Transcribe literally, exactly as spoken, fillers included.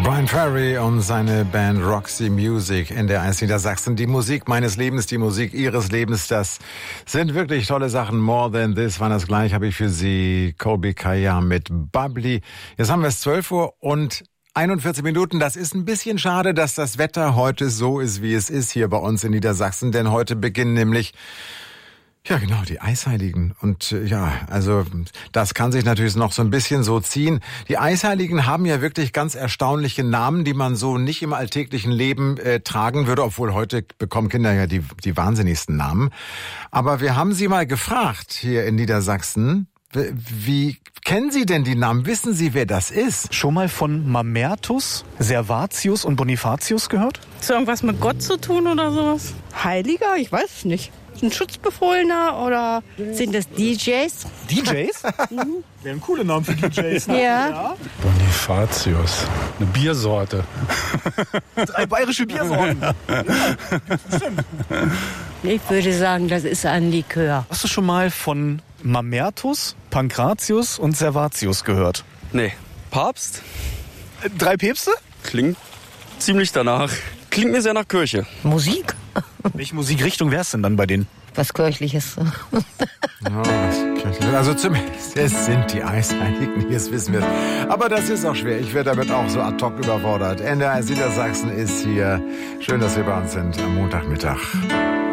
Bryan Ferry und seine Band Roxy Music in der eins Niedersachsen. Die Musik meines Lebens, die Musik Ihres Lebens, das sind wirklich tolle Sachen. More Than This war das gleich, habe ich für Sie. Colby Kaya mit Bubbly. Jetzt haben wir es zwölf Uhr und einundvierzig Minuten. Das ist ein bisschen schade, dass das Wetter heute so ist, wie es ist hier bei uns in Niedersachsen. Denn heute beginnen nämlich ja, genau, die Eisheiligen. Und äh, ja, also das kann sich natürlich noch so ein bisschen so ziehen. Die Eisheiligen haben ja wirklich ganz erstaunliche Namen, die man so nicht im alltäglichen Leben äh, tragen würde, obwohl heute bekommen Kinder ja die, die wahnsinnigsten Namen. Aber wir haben sie mal gefragt hier in Niedersachsen, wie, wie kennen Sie denn die Namen? Wissen Sie, wer das ist? Schon mal von Mamertus, Servatius und Bonifatius gehört? Ist irgendwas mit Gott zu tun oder sowas? Heiliger? Ich weiß es nicht. Ein Schutzbefohlener oder sind das D Js? D Js? Mhm. Wären coole Namen für D Js. Ne? Ja. ja. Bonifatius, eine Biersorte. Drei bayerische Biersorten. Ja, stimmt. Ich würde sagen, das ist ein Likör. Hast du schon mal von Mamertus, Pankratius und Servatius gehört? Nee. Papst? Drei Päpste? Klingt ziemlich danach. Klingt mir sehr nach Kirche. Musik? Welche Musikrichtung wär's denn dann bei denen? Was Kirchliches. Ja, was Kirchliches. Also zumindest es sind die Eisheiligen, jetzt wissen wir es. Aber das ist auch schwer. Ich werde damit auch so ad hoc überfordert. N D R Niedersachsen ist hier. Schön, dass Sie bei uns sind am Montagmittag.